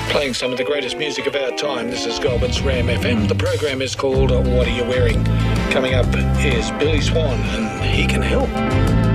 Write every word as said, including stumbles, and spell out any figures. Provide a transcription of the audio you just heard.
Playing some of the greatest music of our time. This is Goulburn's Ram F M. The program is called What Are You Wearing? Coming up is Billy Swan, and He Can Help.